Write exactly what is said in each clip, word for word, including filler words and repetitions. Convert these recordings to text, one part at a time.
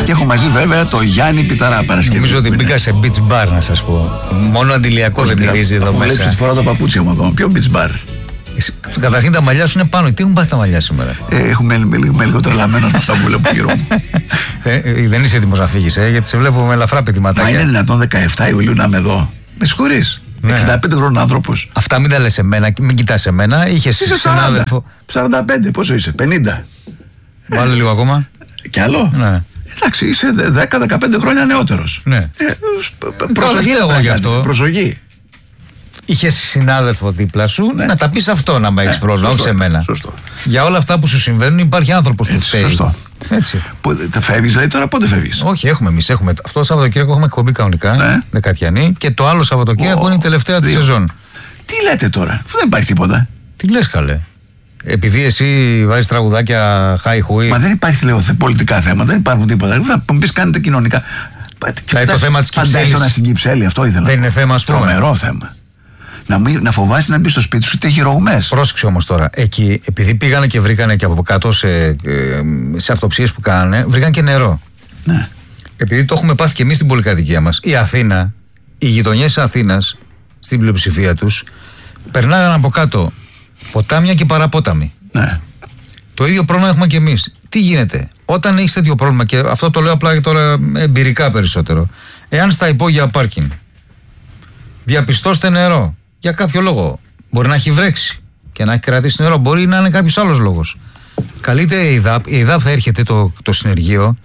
Και έχω μαζί βέβαια το Γιάννη Πιταρά Παρασκευή. Νομίζω ότι μπήκα σε beach bar, να σας πω. Μόνο αντιλιακό δεν μυρίζει εδώ μέσα. Βλέπεις τη φορά το παπούτσι μου ακόμα. Ποιο beach bar? Καταρχήν τα μαλλιά σου είναι πάνω. Τι έχουν πάθει τα μαλλιά σήμερα? Ε, έχουμε με λίγο τρελαμένο από αυτά που βλέπω γύρω μου. ε, δεν είσαι έτοιμος να φύγεις, ε, γιατί σε βλέπω με ελαφρά πετυματάκια. Μα είναι δυνατόν δεκαεφτά Ιουλίου να είμαι εδώ? Με συγχωρείς. Ναι. εξήντα πέντε χρόνων άνθρωπος. Αυτά μην τα λες εμένα, μην κοιτάς εμένα. Είχες συνάδελφο. σαράντα πέντε, πόσο είσαι? πενήντα. Βάλε λίγο ακόμα. Κι άλλο? Ναι. Εντάξει, είσαι δέκα δεκαπέντε χρόνια νεότερος. Ναι. Ε, προσοχή εγώ γι' αυτό. Προσοχή. Είχε συνάδελφο δίπλα σου, ναι, να τα πεις αυτό, να με έχεις ναι, πρόβλημα, όχι σε μένα. Σωστό. Για όλα αυτά που σου συμβαίνουν υπάρχει άνθρωπος που φταίει. Σωστό. Έτσι. Τα φεύγεις, δηλαδή τώρα πότε φεύγεις? Όχι, έχουμε εμείς. Έχουμε. Αυτό το Σαββατοκύριακο έχουμε εκπομπή κανονικά, ναι, δεκατιανή, και το άλλο Σαββατοκύριακο oh, είναι η τελευταία τη σεζόν. Τι λέτε τώρα, αφού δεν υπάρχει τίποτα? Τι λες, καλέ? Επειδή εσύ βάζεις τραγουδάκια χάι χουί. Μα δεν υπάρχει, λέω, πολιτικά θέματα, δεν υπάρχουν τίποτα. Θα μου πεις κάνετε κοινωνικά. Δηλαδή το θέμα της Κυψέλης. Φαντάζομαι στην Κυψέλη, αυτό ήθελα. Δεν είναι θέμα, ας πούμε. Τρομερό θέμα. Να, μην, να φοβάσαι να μπει στο σπίτι σου γιατί έχει ρογμές. Πρόσεξε όμως τώρα. Εκεί, επειδή πήγανε και βρήκανε και από κάτω σε, σε αυτοψίες που κάνανε, βρήκαν και νερό. Ναι. Επειδή το έχουμε πάθει και εμείς στην πολυκατοικία μας, η Αθήνα, οι γειτονιές της Αθήνας, στην πλειοψηφία τους, περνάγαν από κάτω ποτάμια και παραπόταμοι. Ναι. Το ίδιο πρόβλημα έχουμε και εμείς. Τι γίνεται? Όταν έχεις τέτοιο πρόβλημα, και αυτό το λέω απλά τώρα εμπειρικά περισσότερο, εάν στα υπόγεια πάρκινγκ διαπιστώσετε νερό, για κάποιο λόγο, μπορεί να έχει βρέξει και να έχει κρατήσει νερό, μπορεί να είναι κάποιος άλλος λόγος, καλείται η ΕΙΔΑΠ, η ΕΙΔΑΠ θα έρχεται το, το συνεργείο,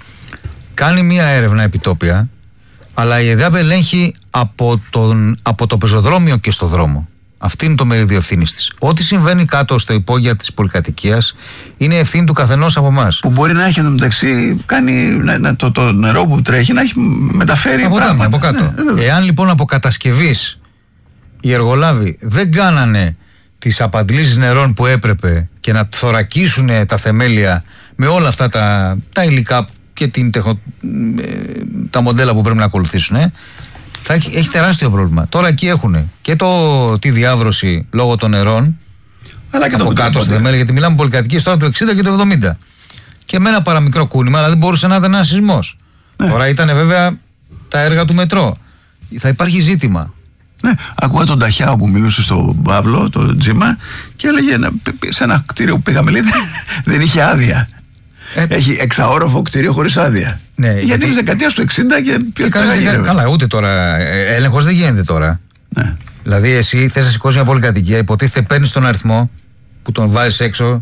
κάνει μία έρευνα επιτόπια, αλλά η ΕΙΔΑΠ ελέγχει από, τον, από το πεζοδρόμιο και στο δρόμο. Αυτή είναι το μερίδιο ευθύνης της. Ό,τι συμβαίνει κάτω στο υπόγεια της πολυκατοικίας είναι ευθύνη του καθενός από εμάς. Που μπορεί να έχει εντωμεταξύ κάνει να, να, το, το νερό που τρέχει να έχει μεταφέρει από, πράγματα. από κάτω. Ναι, εάν λοιπόν από κατασκευής οι εργολάβοι δεν κάνανε τις απαντλήσεις νερών που έπρεπε και να θωρακίσουν τα θεμέλια με όλα αυτά τα, τα υλικά και την τεχνο, τα μοντέλα που πρέπει να ακολουθήσουν, θα έχει, έχει τεράστιο πρόβλημα. Τώρα εκεί έχουν και το, τη διάβρωση λόγω των νερών, αλλά και από το κάτω στη θεμέλια, γιατί μιλάμε πολυκατοικίες τώρα του εξήντα και του εβδομήντα. Και με ένα παραμικρό κούνημα, αλλά δεν μπορούσε να ήταν ένα σεισμός. Ναι. Τώρα ήταν βέβαια τα έργα του μετρό. Θα υπάρχει ζήτημα. Ναι, ακούγα τον Ταχιάο που μιλούσε στον Παύλο, τον Τζίμα, και έλεγε σε ένα κτίριο που πήγαμε, λέει, δεν είχε άδεια. Ε, Έχει εξαόροφο κτίριο χωρίς άδεια. Ναι, γιατί, γιατί είναι δεκαετία του εξήντα και πιο καλά. Καλά, ούτε τώρα. Έλεγχος δεν γίνεται τώρα. Ναι. Δηλαδή, εσύ θες να σηκώσεις μια πολυκατοικία, υποτίθεται παίρνεις τον αριθμό που τον βάζεις έξω,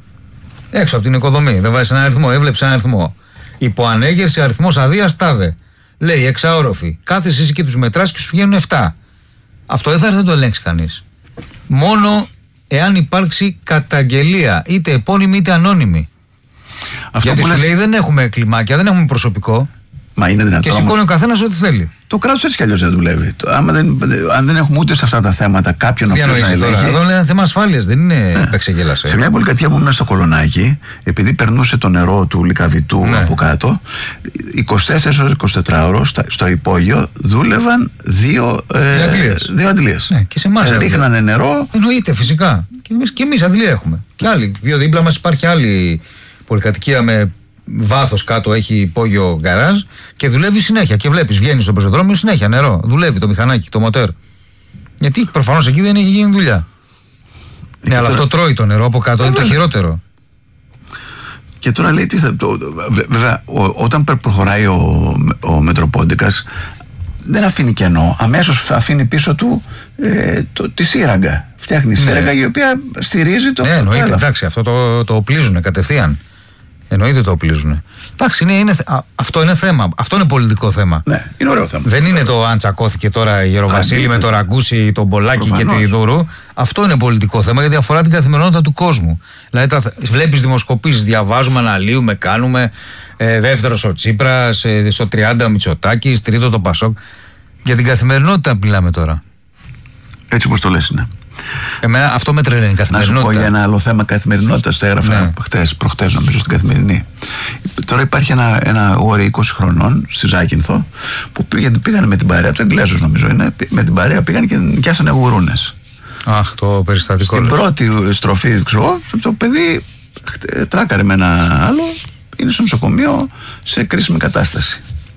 έξω από την οικοδομή. Δεν βάζεις ένα αριθμό, έβλεψες ένα αριθμό. Υποανέγερση αριθμός αδείας τάδε. Λέει εξαόροφη. Κάθεσαι εσύ και τους μετράς και σου βγαίνουν επτά. Αυτό δεν θα έρθει να το ελέγξει κανείς. Μόνο εάν υπάρξει καταγγελία, είτε επώνυμη είτε ανώνυμη. Αυτό γιατί σου λες... λέει δεν έχουμε κλιμάκια, δεν έχουμε προσωπικό. Μα είναι δυνατόν. Και σηκώνει ο καθένας ό,τι θέλει. Το κράτος έτσι κι αλλιώς δεν δουλεύει. Άμα δεν, αν δεν έχουμε ούτε σε αυτά τα θέματα κάποιον ο οποίος να ελέγχει. Εδώ είναι ένα θέμα ασφάλειας, δεν είναι ναι. Επεξεγέλασε. Σε μια πολυκατοικία που ήμουν στο Κολονάκι, επειδή περνούσε το νερό του Λυκαβητού ναι. από κάτω, είκοσι τέσσερις ώρες εικοσιτέσσερις ώρες στο υπόγειο δούλευαν δύο, ε, δύο αντλίες. Ναι, και σε εμάς ρίχνανε νερό. Εννοείται φυσικά. Και εμείς, και εμείς αντλία έχουμε. Και άλλοι. Δύο δίπλα μας υπάρχει άλλη πολυκατοικία με βάθος κάτω, έχει υπόγειο γκαράζ και δουλεύει συνέχεια. Και βλέπεις, βγαίνει στο πεζοδρόμιο συνέχεια νερό. Δουλεύει το μηχανάκι, το μοτέρ. Γιατί προφανώς εκεί δεν έχει γίνει δουλειά. Ναι, ναι αλλά τώρα... αυτό τρώει το νερό από κάτω, είναι το χειρότερο. Και τώρα λέει τι θα. Το, βέβαια, ο, όταν προχωράει ο, ο Μετροπόντικας, δεν αφήνει κενό. Αμέσως αφήνει πίσω του ε, το, τη σύραγγα. Φτιάχνει ναι. σύραγγα η οποία στηρίζει το. Ναι, εννοείται, εντάξει, αυτό το, το οπλίζουν κατευθείαν. Εννοείται το οπλίζουν. Εντάξει, είναι, είναι, α, αυτό είναι θέμα. Αυτό είναι πολιτικό θέμα. Ναι, είναι ωραίο θέμα. Δεν είναι το αν τσακώθηκε τώρα η Γεροβασίλη με το Ραγκούσι, τον Μπολάκη και τη Δούρου. Αυτό είναι πολιτικό θέμα γιατί αφορά την καθημερινότητα του κόσμου. Δηλαδή, βλέπεις δημοσκοπήσεις, διαβάζουμε, αναλύουμε, κάνουμε. Ε, δεύτερος ο Τσίπρας, ε, στο τριάντα ο Μητσοτάκης, τρίτο το Πασόκ. Για την καθημερινότητα μιλάμε τώρα. Έτσι όπως το λες είναι. Εμένα αυτό με τρελαίνει, καθημερινότητα. Να σου πω για ένα άλλο θέμα καθημερινότητας. Το έγραφα ναι. χτες, προχτές νομίζω στην Καθημερινή. Τώρα υπάρχει ένα, ένα αγόρι είκοσι χρονών στη Ζάκυνθο που πήγαν, πήγαν με την παρέα του, Εγγλέζος νομίζω είναι, με την παρέα πήγαν και νοικιάσανε γουρούνες. Αχ, το περιστατικό. Στην πρώτη στροφή, ξέρω, το παιδί τράκαρε με ένα άλλο, είναι στο νοσοκομείο σε κρίσιμη κατάσταση.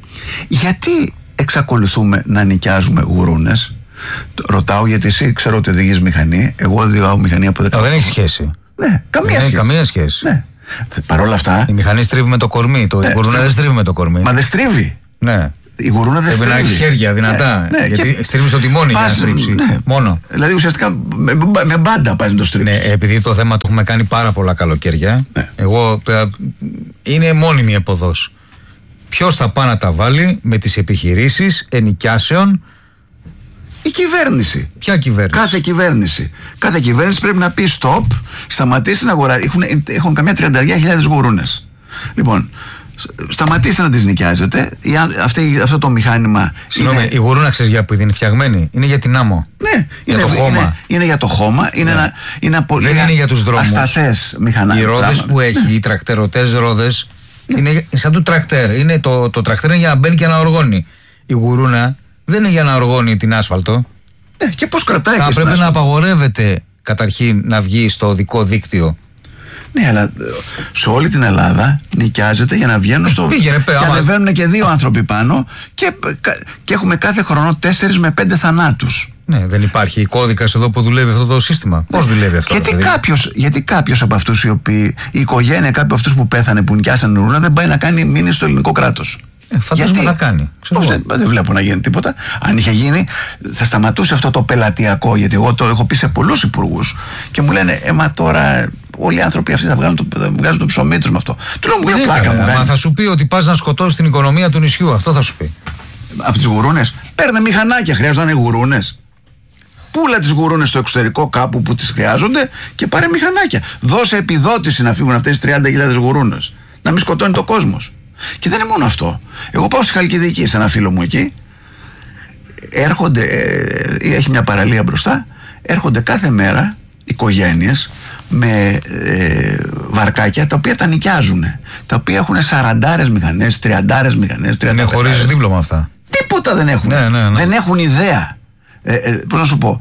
Γιατί εξακολουθούμε να νοικιάζουμε γουρούνες? Ρωτάω γιατί εσύ ξέρω ότι οδηγείς μηχανή. Εγώ οδηγάω μηχανή από δέκα. Δεν έχει σχέση. Ναι, καμία δεν σχέση. Έχει καμία σχέση. Ναι. Παρ' όλα αυτά. Η μηχανή στρίβει με το κορμί. Το ναι, γουρούνα δεν στρίβει με το κορμί. Μα δεν στρίβει. Ναι. Η γουρούνα δεν στρίβει. Πρέπει να έχει χέρια δυνατά. Ναι, ναι, γιατί και... στρίβει στο τιμόνι για να στρίψει. Ναι. Μόνο. Δηλαδή ουσιαστικά με, με μπάντα πάει να το στρίψει. Ναι, επειδή το θέμα το έχουμε κάνει πάρα πολλά καλοκαίρια. Ναι. Εγώ. Είναι μόνιμη εποδός. Ποιος θα πάει να τα βάλει με τις επιχειρήσεις ενοικιάσεων? Η κυβέρνηση. Ποια κυβέρνηση? Κάθε κυβέρνηση. Κάθε κυβέρνηση πρέπει να πει stop, σταματήστε να αγοράζετε. Έχουν, έχουν καμιά τριάντα χιλιάδες γουρούνες. Λοιπόν, σταματήστε να τις νοικιάζετε. Αυτή, αυτό το μηχάνημα. Συγγνώμη, είναι... η γουρούνα ξέρεις για που είναι φτιαγμένη? Είναι για την άμμο. Ναι, για είναι, το χώμα. Είναι, είναι για το χώμα. Είναι ναι. ένα, είναι από, δεν είναι για τους δρόμους. Ασταθές μηχανάκια. Οι ρόδες που έχει, οι τρακτερωτές ρόδες, ναι. είναι σαν του τρακτέρ. Είναι το, το τρακτέρ είναι για να μπαίνει και να οργώνει. Η γουρούνα δεν είναι για να οργώνει την άσφαλτο. Ναι, και πώς κρατάει? Θα πρέπει να απαγορεύεται καταρχήν να βγει στο οδικό δίκτυο. Ναι, αλλά σε όλη την Ελλάδα νοικιάζεται για να βγαίνουν στο. Πήγαινε, πέ, και άμα... ανεβαίνουν και δύο άνθρωποι πάνω και, και έχουμε κάθε χρόνο τέσσερις με πέντε θανάτους. Ναι, δεν υπάρχει κώδικας εδώ που δουλεύει αυτό το σύστημα. Ναι. Πώς δουλεύει αυτό? Γιατί δηλαδή? κάποιος, γιατί κάποιος από αυτούς οι οποίοι, η οικογένεια κάποιου από αυτούς που πέθανε, που νοικιάσαν ουρούνα, δεν πάει να κάνει μήνυση στο ελληνικό κράτος. Ε, φαντάζομαι να κάνει. Πώς, δεν, δεν βλέπω να γίνει τίποτα. Αν είχε γίνει, θα σταματούσε αυτό το πελατειακό. Γιατί εγώ το έχω πει σε πολλούς υπουργούς και μου λένε, ε, μα τώρα όλοι οι άνθρωποι αυτοί θα βγάζουν το, θα βγάζουν το ψωμί τους με αυτό. Του λέω, μου κάνει πλάκα μου. Μα θα σου πει ότι πας να σκοτώσεις την οικονομία του νησιού. Αυτό θα σου πει. Από τις γουρούνες. Παίρνε μηχανάκια, χρειάζονται να είναι γουρούνες. Πούλα τις γουρούνες στο εξωτερικό κάπου που τις χρειάζονται και πάρε μηχανάκια. Δώσε επιδότηση να φύγουν αυτές τις τριάντα χιλιάδες γουρούνες. Να μην σκοτώνει το κόσμος. Και δεν είναι μόνο αυτό. Εγώ πάω στη Χαλκιδική, σε ένα φίλο μου εκεί. Έρχονται, ε, έχει μια παραλία μπροστά. Έρχονται κάθε μέρα οικογένειες με ε, βαρκάκια τα οποία τα νοικιάζουν. Τα οποία έχουν σαραντάρες μηχανές, τριαντάρες μηχανές. Είναι χωρίς δίπλωμα αυτά. Τίποτα δεν έχουν. Ναι, ναι, ναι. Δεν έχουν ιδέα. Ε, ε, πώς να σου πω,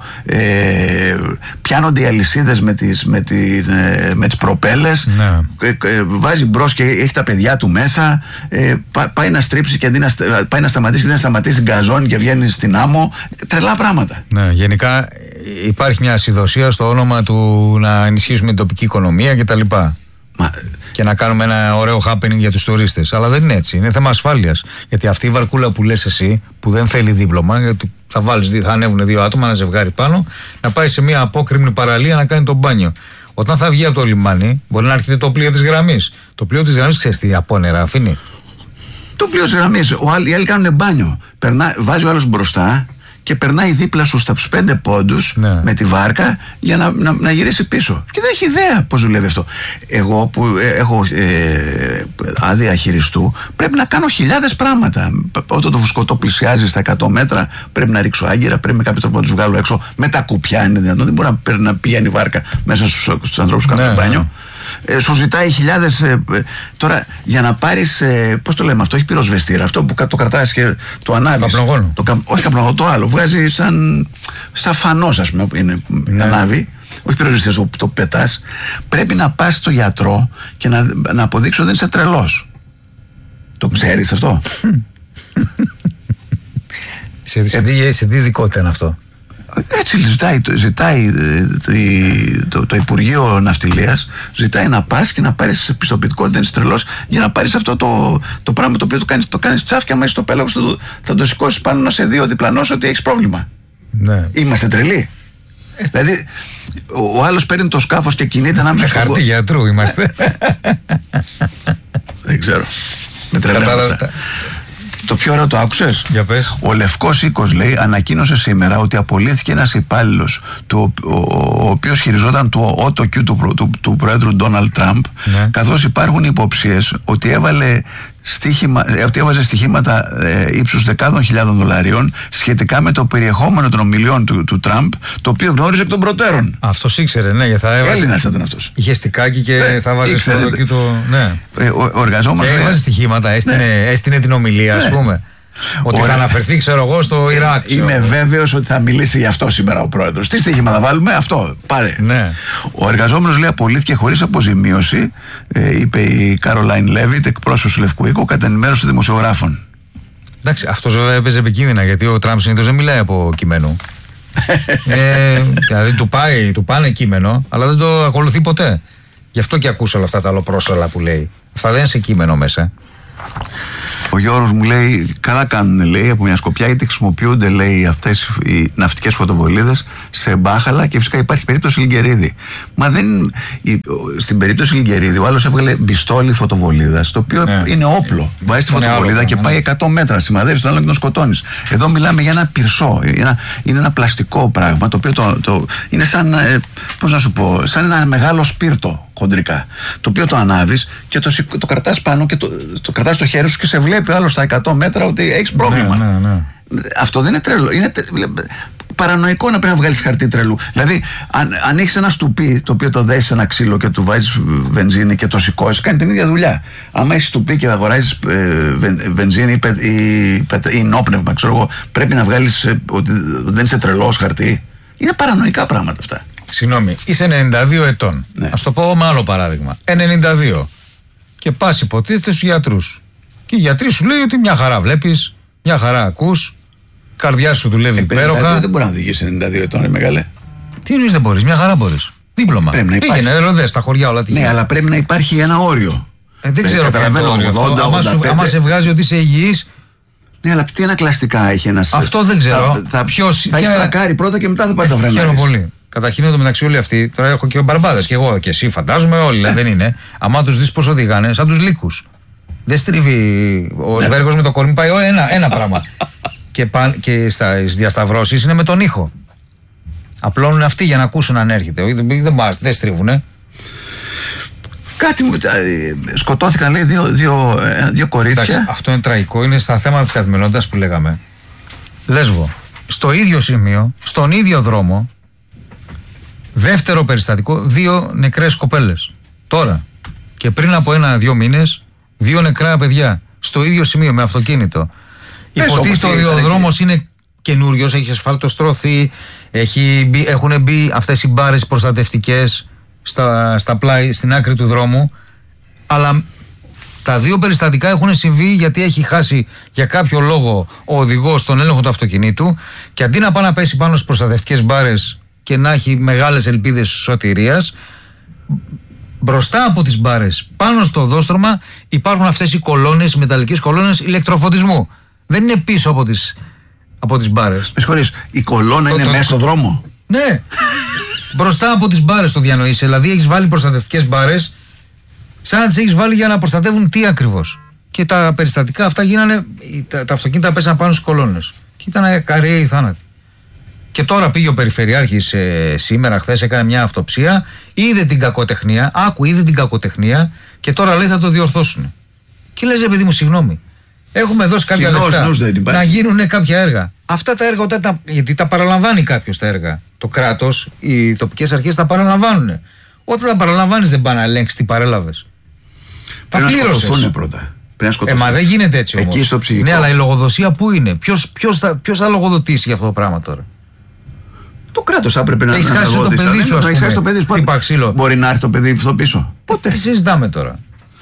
ε, πιάνονται οι αλυσίδες με τις, με την, ε, με τις προπέλες, ναι. ε, ε, βάζει μπρος και έχει τα παιδιά του μέσα, ε, πά, πάει να στρίψει και αντί να, πάει να σταματήσει και δεν σταματήσει, γκαζώνει και βγαίνει στην άμμο. Τρελά πράγματα. Ναι, γενικά υπάρχει μια ασυδοσία στο όνομα του να ενισχύσουμε την τοπική οικονομία κτλ. Μα... και να κάνουμε ένα ωραίο happening για τους τουρίστες. Αλλά δεν είναι έτσι. Είναι θέμα ασφάλειας. Γιατί αυτή η βαρκούλα που λες εσύ, που δεν θέλει δίπλωμα, γιατί θα, βάλεις, θα ανέβουν δύο άτομα, ένα ζευγάρι πάνω, να πάει σε μια απόκρημνη παραλία να κάνει τον μπάνιο. Όταν θα βγει από το λιμάνι, μπορεί να έρχεται το πλοίο της γραμμής. Το πλοίο της γραμμής, ξέρεις τι απόνερα αφήνει? Το πλοίο της γραμμής. Οι άλλοι κάνουν μπάνιο. Περνά, βάζει ο άλλος μπροστά και περνάει δίπλα σου στα πέντε πόντους, ναι, με τη βάρκα για να, να, να γυρίσει πίσω. Και δεν έχει ιδέα πώς δουλεύει αυτό. Εγώ που ε, έχω ε, άδεια χειριστού, πρέπει να κάνω χιλιάδες πράγματα. Όταν το φουσκωτό πλησιάζει στα εκατό μέτρα, πρέπει να ρίξω άγκυρα, πρέπει με κάποιο τρόπο να τους βγάλω έξω. Με τα κουπιά είναι δυνατόν. Δεν μπορεί να, να πηγαίνει η βάρκα μέσα στους, στους ανθρώπους που κάνουν, ναι, μπάνιο. Ναι. Ε, σου ζητάει χιλιάδες. Ε, ε, τώρα για να πάρεις. Ε, πώς το λέμε αυτό, έχει πυροσβεστήρα. Αυτό που το κρατάς και το ανάβεις. Καπνογόνο. Το, όχι καπνογόνο, το άλλο. Βγάζει σαν, σαν φανός, ας πούμε, είναι, ναι, ανάβει. Όχι πυροσβεστήρα, το, το πετάς. Πρέπει να πας στο γιατρό και να, να αποδείξεις ότι δεν είσαι τρελός. Το ξέρεις αυτό? σε, σε, τι, σε τι ειδικότητα είναι αυτό? Έτσι ζητάει, ζητάει το, το, το Υπουργείο Ναυτιλίας, ζητάει να πας και να πάρεις πιστοποιητικό ότι δεν είσαι τρελός, για να πάρεις αυτό το, το πράγμα το οποίο το κάνεις, το κάνεις τσάφια μέσα στο πέλαγος, το, θα το σηκώσεις πάνω να σε δει ο διπλανός ότι έχεις πρόβλημα. Ναι. Είμαστε τρελοί. Ε. Δηλαδή ο, ο άλλος παίρνει το σκάφος και κινείται ανάμεσα στο... χαρτί γιατρού είμαστε. Δεν ξέρω. Με τρελαίνω. Το πιο ωραίο το άκουσες? Για πες. Ο Λευκός Οίκος, λέει, ανακοίνωσε σήμερα ότι απολύθηκε ένας υπάλληλος του, ο, ο, ο οποίος χειριζόταν το Auto Q του, του, του Πρόεδρου Ντόναλντ Τραμπ, ναι, καθώς υπάρχουν υποψίες ότι έβαλε στοίχημα, ότι έβαζε στοιχήματα ε, ύψους δεκάδων χιλιάδων δολαρίων σχετικά με το περιεχόμενο των ομιλιών του, του Τραμπ, το οποίο γνώριζε εκ των προτέρων. Αυτός ήξερε, ναι, γιατί θα έβαζε. Έλληνας ήταν αυτός. Είχε στικάκι και ναι, θα βάζε στο εκεί το. Ναι. Ε, ο, ο εργαζόμενος. Και έβαζε στοιχήματα, έστεινε, ναι, έστεινε την ομιλία, ναι, ας πούμε. Ότι Ωραία. θα αναφερθεί, ξέρω εγώ, στο Ιράκ. Είμαι βέβαιος ότι θα μιλήσει γι' αυτό σήμερα ο πρόεδρος. Τι στοίχημα θα βάλουμε, αυτό. Πάρε. Ναι. Ο εργαζόμενος, λέει, απολύθηκε χωρίς αποζημίωση, ε, είπε η Καρολάιν Λέβιτ, εκπρόσωπος του Λευκού Οίκου, κατά ενημέρωση δημοσιογράφων. Εντάξει, αυτός βέβαια έπαιζε επικίνδυνα, γιατί ο Τραμπ συνήθως δεν μιλάει από κείμενο. ε, δηλαδή του, πάει, του πάνε κείμενο, αλλά δεν το ακολουθεί ποτέ. Γι' αυτό και ακούς όλα αυτά τα αλλοπρόσωλα που λέει. Αυτά δεν είναι σε κείμενο μέσα. Ο Γιώργος μου λέει, καλά κάνουν, λέει, από μια σκοπιά, γιατί χρησιμοποιούνται, λέει, αυτές οι ναυτικές φωτοβολίδες σε μπάχαλα, και φυσικά υπάρχει περίπτωση Λιγκερίδη. Μα δεν. Η, στην περίπτωση Λιγκερίδη, ο άλλος έβγαλε μπιστόλι φωτοβολίδας, το οποίο yeah. είναι όπλο. Βάζει τη φωτοβολίδα άλλο, και yeah. πάει εκατό μέτρα, σημαδεύει τον άλλο και τον σκοτώνεις. Εδώ μιλάμε για ένα πυρσό. Ένα, είναι ένα πλαστικό πράγμα, το οποίο το, το, είναι σαν. Ε, πώς να σου πω, σαν ένα μεγάλο σπίρτο χοντρικά. Το οποίο το ανάβεις και το, το κρατάς πάνω και το, το κρατάς στο χέρι σου και σε βλέπει άλλο στα εκατό μέτρα ότι έχεις πρόβλημα. Ναι, ναι, ναι. Αυτό δεν είναι τρελό. Είναι τε, παρανοϊκό να πρέπει να βγάλεις χαρτί τρελού. Δηλαδή, αν, αν έχεις ένα στουπί το οποίο το δέσεις σε ένα ξύλο και του βάζεις βενζίνη και το σηκώσεις, κάνει την ίδια δουλειά. Άμα έχεις στουπί και αγοράζεις ε, βενζίνη ή, πε, ή, ή νόπνευμα, ξέρω εγώ, πρέπει να βγάλεις ε, ότι δεν είσαι τρελός χαρτί. Είναι παρανοϊκά πράγματα αυτά. Συγγνώμη, είσαι ενενήντα δύο ετών. Ναι. Ας το πω με άλλο παράδειγμα. ενενήντα δύο. Και πας υποτίθεται στους γιατρούς. Και οι γιατροί σου λέει ότι μια χαρά βλέπεις, μια χαρά ακούς, καρδιά σου δουλεύει υπέροχα. Δεν μπορεί να οδηγήσει ενενήντα δύο ετών, ρε μεγάλε. Τι εννοείς δεν μπορείς, μια χαρά μπορείς. Δίπλωμα. Πρέπει να υπάρχει. Πήγαινε, ροδές, στα χωριά όλα τι Ναι, γίνεται. αλλά πρέπει να υπάρχει ένα όριο. Ε, δεν ξέρω ποιο είναι το όριο αυτό. Άμα σε βγάζει ότι είσαι υγιής. Ναι, αλλά τι ανακλαστικά έχει ένας. Αυτό δεν ξέρω. Θα, θα, Ποιος, θα έχεις τρακάρει πρώτα και μετά θα πάρεις τα φρενάρια. Χαίρομαι πολύ. Καταρχήν εδώ μεταξύ όλοι αυτοί, τώρα έχω και μπαρμπάδες και εγώ και εσύ, φαντάζομαι όλοι, ναι. δεν είναι. Αμά τους δεις πώς οδηγάνε, σαν τους λύκους. Δεν στρίβει ο ναι. Σβέργος με το κορμί, πάει ένα, ένα πράγμα. και παν, και στις διασταυρώσεις είναι με τον ήχο. Απλώνουν αυτοί για να ακούσουν αν έρχεται. Δεν, δεν, δεν στρίβουνε. Κάτι μου. Σκοτώθηκαν, λέει, δύο, δύο, δύο κορίτσια. Εντάξει, αυτό είναι τραγικό. Είναι στα θέματα της καθημερινότητας που λέγαμε. Λέσβο. Στο ίδιο σημείο, στον ίδιο δρόμο, δεύτερο περιστατικό, δύο νεκρές κοπέλες. Τώρα. Και πριν από ένα-δύο μήνες, δύο νεκρά παιδιά. Στο ίδιο σημείο με αυτοκίνητο. Υποτίθεται ότι ο δρόμος είναι καινούριος, έχει ασφαλτοστρωθεί, έχει μπει, έχουν μπει αυτές οι μπάρες προστατευτικές στα, στα πλάι, στην άκρη του δρόμου. Αλλά τα δύο περιστατικά έχουν συμβεί γιατί έχει χάσει για κάποιο λόγο ο οδηγός τον έλεγχο του αυτοκινήτου και αντί να πάει να πέσει πάνω στις προστατευτικές μπάρες και να έχει μεγάλες ελπίδες σωτηρίας, μπροστά από τις μπάρες, πάνω στο οδόστρωμα, υπάρχουν αυτές οι κολόνες, οι μεταλλικές κολόνες ηλεκτροφωτισμού. Δεν είναι πίσω από τις, από τις μπάρες. Με συγχωρείς, η κολόνα το, είναι το, μέσα στον δρόμο. Ναι. Μπροστά από τις μπάρες το διανοείς. Δηλαδή έχεις βάλει προστατευτικές μπάρες, σαν να τις έχεις βάλει για να προστατεύουν τι ακριβώς. Και τα περιστατικά αυτά γίνανε, τα, τα αυτοκίνητα πέσαν πάνω στις κολόνες. Και ήταν καραίοι θάνατοι. Και τώρα πήγε ο Περιφερειάρχης ε, σήμερα, χθες, έκανε μια αυτοψία, είδε την κακοτεχνία, άκου, είδε την κακοτεχνία και τώρα λέει θα το διορθώσουν. Και λες, παιδί μου, συγγνώμη, έχουμε δώσει κάποια Κοινός, λεφτά νους, να γίνουν κάποια έργα. Αυτά τα έργα, όταν τα, γιατί τα παραλαμβάνει κάποιος τα έργα. Το κράτος, οι τοπικές αρχές τα παραλαμβάνουν. Όταν τα παραλαμβάνεις δεν πάνε να ελέγξεις τι παρέλαβες. Τα πλήρωσες. Πρώτα. Ε, μα δεν γίνεται έτσι όμως. Εκεί στο ψυχικό. Ναι, αλλά η λογοδοσία πού είναι, ποιος, ποιος, θα, ποιος θα λογοδοτήσει για αυτό το πράγμα τώρα. Το κράτος έπρεπε να έχεις χάσει το παιδί σου, ας πούμε. Το παιδί σου. Μπορεί να έρθει το παιδί αυτό πίσω. Ποτέ. Τι συζητάμε τώρα.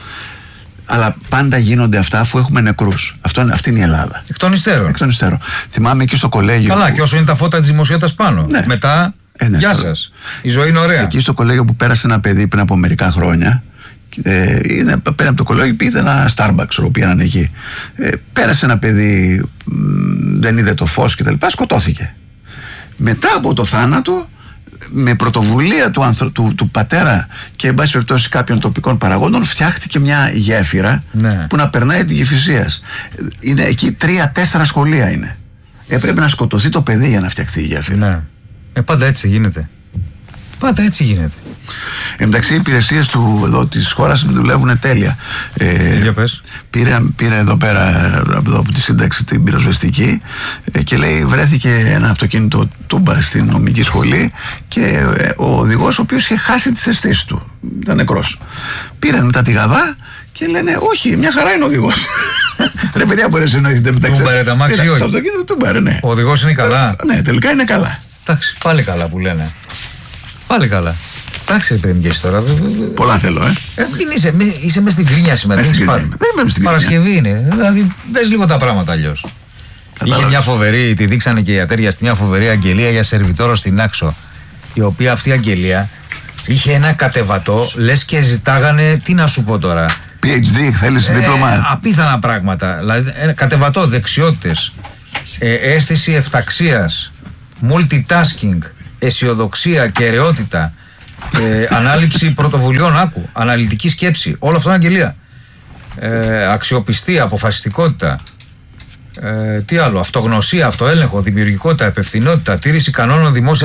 Αλλά πάντα γίνονται αυτά αφού έχουμε νεκρούς. Αυτό, αυτή είναι η Ελλάδα. Εκ των υστέρων. Εκ των υστέρων. Θυμάμαι εκεί στο κολέγιο. Καλά, που... και όσο είναι τα φώτα της δημοσιότητας πάνω. Ναι. Μετά, ε, ναι, γεια σας. Η ζωή είναι ωραία. Εκεί στο κολέγιο που πέρασε ένα παιδί πριν από μερικά χρόνια. Ε, είναι, πέρα από το κολέγιο πήγε ένα Starbucks που πήγαιναν εκεί. Ε, πέρασε ένα παιδί, μ, δεν είδε το φως κτλ. Σκοτώθηκε. Μετά από το θάνατο, με πρωτοβουλία του, άνθρω... του, του πατέρα και εν πάση περιπτώσει κάποιων τοπικών παραγόντων, φτιάχτηκε μια γέφυρα, ναι, που να περνάει την Κηφισίας. Είναι εκεί τρία-τέσσερα σχολεία είναι. Έπρεπε να σκοτωθεί το παιδί για να φτιαχτεί η γέφυρα. Ναι. Ε, πάντα έτσι γίνεται. Πάντα έτσι γίνεται. Εντάξει, οι υπηρεσίες του, εδώ, της χώρας δουλεύουν τέλεια. Ε, Για πες. Πήρε, πήρε εδώ πέρα από, από τη σύνταξη την πυροσβεστική ε, και λέει βρέθηκε ένα αυτοκίνητο τούμπα στην νομική σχολή και ε, ο οδηγός ο οποίος είχε χάσει τις αισθήσεις του, ήταν νεκρός. Πήραν μετά τη γαδά και λένε όχι, μια χαρά είναι ο οδηγός. Ρε παιδιά, μπορεί να εννοηθείτε μεταξύ σας. Τούμπαρε τα μάξι, όχι. Το αυτοκίνητο τούμπαρε, ναι. Ο οδηγός είναι καλά. Ναι, τελικά είναι καλά. Εντάξει, πάλι καλά που λένε. Πάλι καλά. Εντάξει, παιδί και εσύ τώρα. Πολλά θέλω, ε. ε μην είσαι, είσαι μέσα στην κρίνια σήμερα. Μέσα Δεν στην έχεις κρίνια. Δεν είμαι στην κρίνια. Παρασκευή είναι. Δηλαδή, δες λίγο τα πράγματα αλλιώς. Είχε μια φοβερή, τη δείξανε και οι ατέριαστοι, μια φοβερή αγγελία για σερβιτόρο στην Άξο. Η οποία αυτή η αγγελία είχε ένα κατεβατό, λες και ζητάγανε, τι να σου πω τώρα. πι έιτς ντι, θέλεις ε, δίπλωμα. Απίθανα πράγματα. Δηλαδή, ένα κατεβατό, δεξιότητες, ε, αίσθηση εφταξίας, multitasking, αισιοδοξία, κεραιότητα, ε, ανάληψη πρωτοβουλειών, άκου, αναλυτική σκέψη. Όλο αυτό είναι αγγελία. Ε, αξιοπιστία, αποφασιστικότητα. Ε, τι άλλο, αυτογνωσία, αυτοέλεγχο, δημιουργικότητα, υπευθυνότητα, τήρηση κανόνων δημόσια